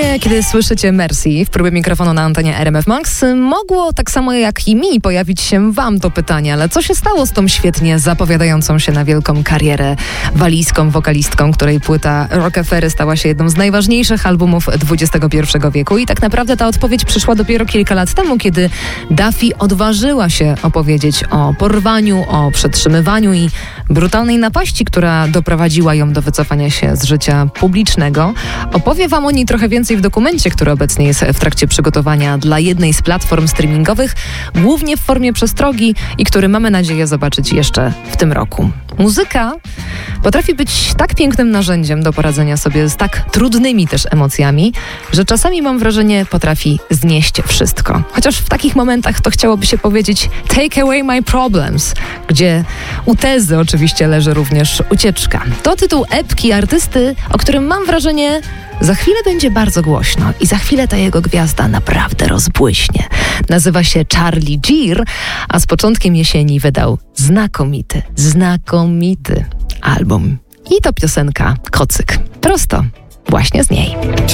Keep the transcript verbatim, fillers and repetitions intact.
Właśnie kiedy słyszycie Mercy w próbie mikrofonu na antenie R M F Max, mogło tak samo jak i mi pojawić się wam to pytanie, ale co się stało z tą świetnie zapowiadającą się na wielką karierę walijską wokalistką, której płyta Rockefeller stała się jedną z najważniejszych albumów dwudziestego pierwszego wieku? I tak naprawdę ta odpowiedź przyszła dopiero kilka lat temu, kiedy Duffy odważyła się opowiedzieć o porwaniu, o przetrzymywaniu i brutalnej napaści, która doprowadziła ją do wycofania się z życia publicznego. Opowie wam o niej trochę więcej w dokumencie, który obecnie jest w trakcie przygotowania dla jednej z platform streamingowych, głównie w formie przestrogi i który mamy nadzieję zobaczyć jeszcze w tym roku. Muzyka potrafi być tak pięknym narzędziem do poradzenia sobie z tak trudnymi też emocjami, że czasami mam wrażenie potrafi znieść wszystko. Chociaż w takich momentach to chciałoby się powiedzieć take away my problems, gdzie u tezy oczywiście leży również ucieczka. To tytuł epki artysty, o którym mam wrażenie za chwilę będzie bardzo głośno i za chwilę ta jego gwiazda naprawdę rozbłyśnie. Nazywa się Charlie Gear, a z początkiem jesieni wydał znakomity, znakomity album. I to piosenka Kocyk. Prosto właśnie z niej.